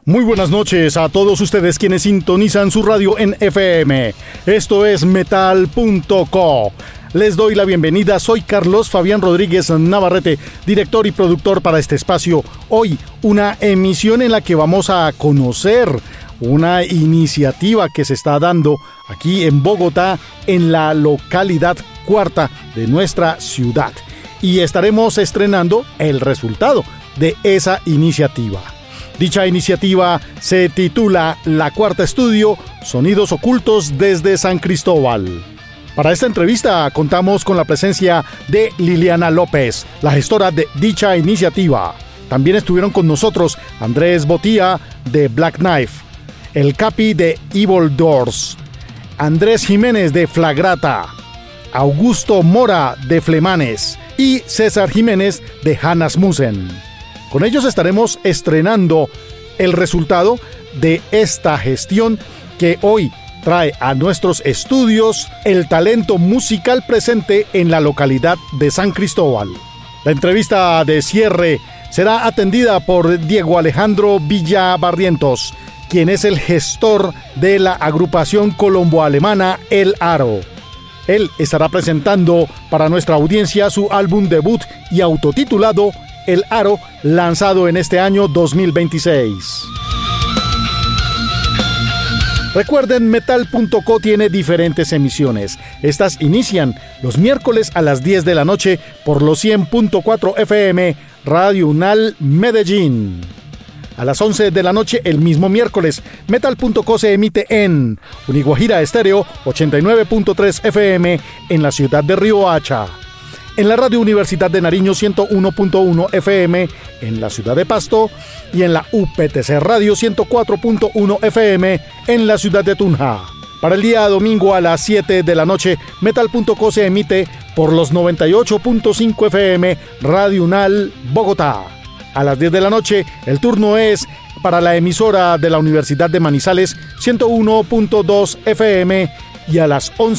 Muy buenas noches a todos ustedes quienes sintonizan su radio en FM. Esto es Metal.co. Les doy la bienvenida, soy Carlos Fabián Rodríguez Navarrete, director y productor para este espacio. Hoy, una emisión en la que vamos a conocer una iniciativa que se está dando aquí en Bogotá, en la localidad cuarta de nuestra ciudad. Y estaremos estrenando el resultado de esa iniciativa. Dicha iniciativa se titula La Cuarta Estudio, Sonidos Ocultos desde San Cristóbal. Para esta entrevista contamos con la presencia de Liliana López, la gestora de dicha iniciativa. También estuvieron con nosotros Andrés Botía de Black Knife, el Capi de Evil Doors, Andrés Jiménez de Flagrata, Augusto Mora de Flemanes y César Jiménez de Hannas Musen. Con ellos estaremos estrenando el resultado de esta gestión que hoy trae a nuestros estudios el talento musical presente en la localidad de San Cristóbal. La entrevista de cierre será atendida por Diego Alejandro Villabarrientos, quien es el gestor de la agrupación colombo-alemana El Aro. Él estará presentando para nuestra audiencia su álbum debut y autotitulado El Aro, lanzado en este año 2026. Recuerden, Metal.co tiene diferentes emisiones. Estas inician los miércoles a las 10 de la noche por los 100.4 FM Radio Unal Medellín. A las 11 de la noche el mismo miércoles, Metal.co se emite en Uniguajira Estéreo 89.3 FM en la ciudad de Riohacha. En la Radio Universidad de Nariño 101.1 FM en la ciudad de Pasto y en la UPTC Radio 104.1 FM en la ciudad de Tunja. Para el día domingo a las 7 de la noche, Metal.co se emite por los 98.5 FM Radio Unal Bogotá. A las 10 de la noche, el turno es para la emisora de la Universidad de Manizales 101.2 FM y a las 11